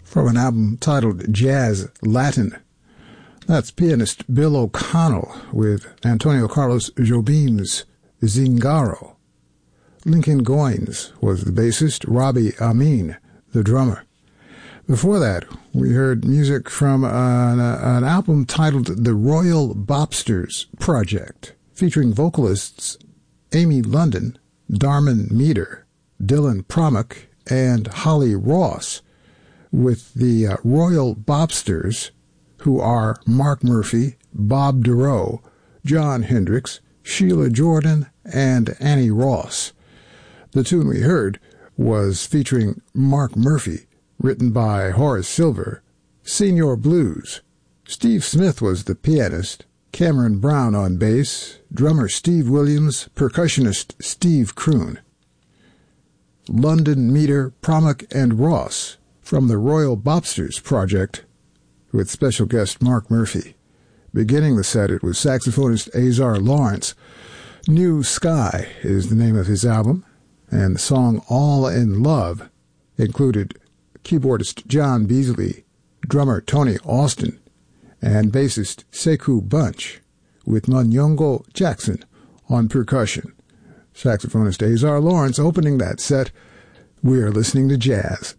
from an album titled Jazz Latin. That's pianist Bill O'Connell with Antonio Carlos Jobim's Zingaro. Lincoln Goines was the bassist, Robbie Amin, the drummer. Before that, we heard music from an album titled The Royal Bobsters Project, featuring vocalists Amy London, Darman Meter, Dylan Promuck, and Holly Ross, with the Royal Bobsters, who are Mark Murphy, Bob Dorough, John Hendricks, Sheila Jordan, and Annie Ross. The tune we heard was featuring Mark Murphy, written by Horace Silver, Senior Blues. Steve Smith was the pianist, Cameron Brown on bass, drummer Steve Williams, percussionist Steve Kroon. London, Meter, Promuck, and Ross from the Royal Bobsters Project, with special guest Mark Murphy. Beginning the set, it was saxophonist Azar Lawrence. New Sky is the name of his album, and the song All in Love included keyboardist John Beasley, drummer Tony Austin, and bassist Sekou Bunch, with Manyongo Jackson on percussion. Saxophonist Azar Lawrence opening that set. We are listening to jazz.